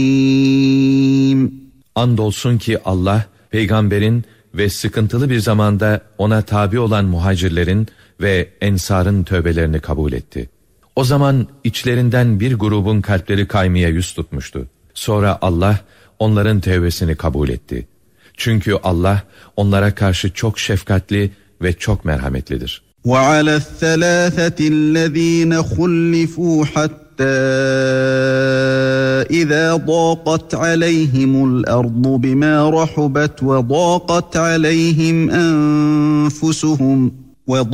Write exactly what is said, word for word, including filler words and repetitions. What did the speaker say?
Andolsun ki Allah, peygamberin ve sıkıntılı bir zamanda ona tabi olan muhacirlerin ve ensarın tövbelerini kabul etti. O zaman içlerinden bir grubun kalpleri kaymaya yüz tutmuştu. Sonra Allah onların tevbesini kabul etti. Çünkü Allah onlara karşı çok şefkatli ve çok merhametlidir. وَعَلَى الثَّلَاثَةِ الَّذ۪ينَ خُلِّفُوا حَتَّى إِذَا ضَاقَتْ عَلَيْهِمُ الْأَرْضُ بِمَا رَحُبَتْ وَضَاقَتْ عَلَيْهِمْ أَنفُسُهُمْ